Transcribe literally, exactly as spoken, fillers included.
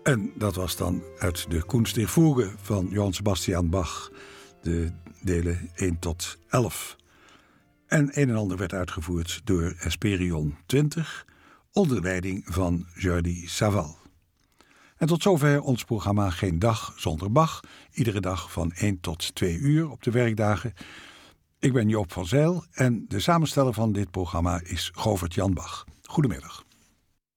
En dat was dan uit de Kunst der Fuge van Johann Sebastian Bach, de delen één tot elf. En een en ander werd uitgevoerd door Hesperion twintig, onder leiding van Jordi Savall. En tot zover ons programma Geen Dag Zonder Bach, iedere dag van één tot twee uur op de werkdagen. Ik ben Joop van Zijl en de samensteller van dit programma is Govert Jan Bach. Goedemiddag.